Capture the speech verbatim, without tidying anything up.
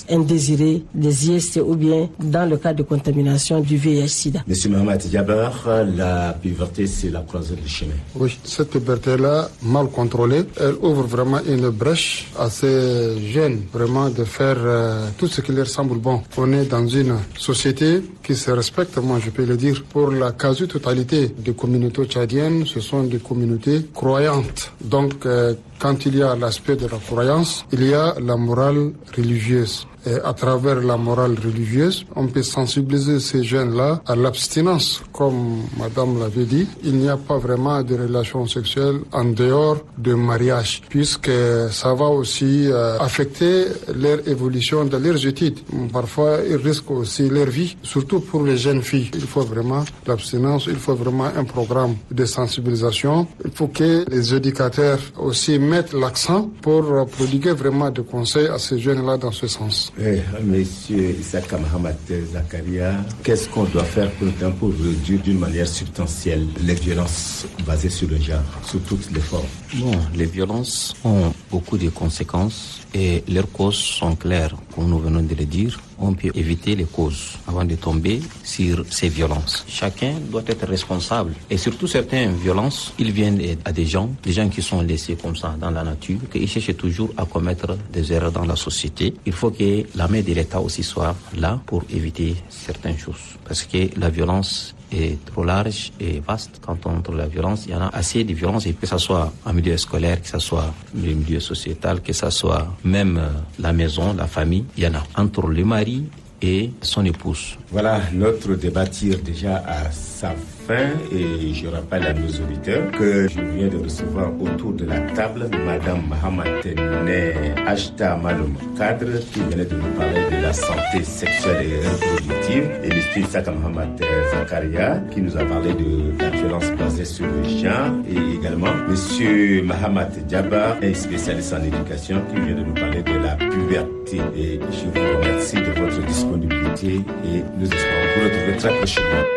indésirées, des I S T ou bien dans le cas de contamination du V I H-Sida. Monsieur Mohamed Djabar, la puberté, c'est la croisée du chemin. Oui, cette puberté-là, mal contrôlée, elle ouvre vraiment une brèche à ces jeunes, vraiment de faire euh, tout ce qui leur semble bon. On est dans une société qui se respecte, moi je peux le dire. Pour la quasi-totalité des communautés tchadiennes, ce sont des communautés croyantes. Donc, euh, quand il y a l'aspect de la croyance, il y a la morale religieuse. Et à travers la morale religieuse, on peut sensibiliser ces jeunes-là à l'abstinence. Comme madame l'avait dit, il n'y a pas vraiment de relations sexuelles en dehors du mariage, puisque ça va aussi euh, affecter leur évolution dans leurs études. Parfois, ils risquent aussi leur vie, surtout pour les jeunes filles. Il faut vraiment l'abstinence, il faut vraiment un programme de sensibilisation. Il faut que les éducateurs aussi mettent l'accent pour prodiguer vraiment des conseils à ces jeunes-là dans ce sens. Eh, monsieur Issaka Mohamed Zakaria, qu'est-ce qu'on doit faire pour, pour réduire d'une manière substantielle les violences basées sur le genre, sous toutes les formes? Bon, les violences ont beaucoup de conséquences et leurs causes sont claires, comme nous venons de le dire. On peut éviter les causes avant de tomber sur ces violences. Chacun doit être responsable. Et surtout certaines violences, ils viennent à des gens, des gens qui sont laissés comme ça dans la nature, qu'ils cherchent toujours à commettre des erreurs dans la société. Il faut que la main de l'État aussi soit là pour éviter certaines choses. Parce que la violence est trop large et vaste. Quand on entre la violence, il y en a assez de violence, et que ce soit en milieu scolaire, que ce soit en milieu sociétal, que ce soit même la maison, la famille. Il y en a entre le mari et son épouse. Voilà, notre débat tire déjà à sa fin et je rappelle à nos auditeurs que je viens de recevoir autour de la table Madame Mahamat Né Ashta Malum Cadre qui venait de nous parler de la santé sexuelle et reproductive, et Monsieur Issaka Mohamed Zakaria qui nous a parlé de la violence basée sur le genre, et également Monsieur Mohamed Djabar, un spécialiste en éducation qui vient de nous parler de la puberté. Et je vous remercie de votre disponibilité et nous espérons vous retrouver très prochainement.